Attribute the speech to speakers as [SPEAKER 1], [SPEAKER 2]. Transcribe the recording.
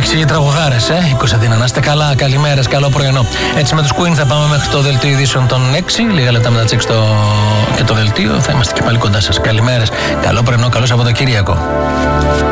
[SPEAKER 1] 6 τραγουδάρες, 20 δίνα. Να είστε καλά, καλημέρες, καλό πρωινό. Έτσι με τους Queen θα πάμε μέχρι το δελτίο ειδήσεων των 6. Λίγα λεπτά μετά τις 6 και το δελτίο. Θα είμαστε και πάλι κοντά σας. Καλημέρες, καλό πρωινό, καλό Σαββατοκύριακο.